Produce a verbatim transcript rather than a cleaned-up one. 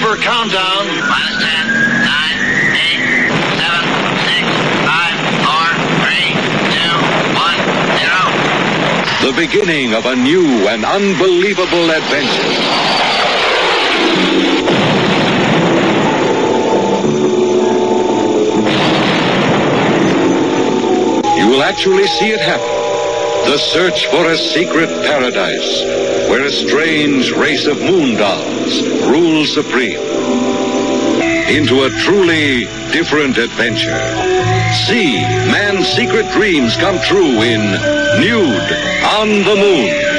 for countdown. Minus ten, nine, eight, seven, six, five, four, three, two, one, zero. The beginning of a new and unbelievable adventure. You will actually see it happen. The search for a secret paradise where a strange race of moon dolls rules supreme. Into a truly different adventure. See man's secret dreams come true in Nude on the Moon.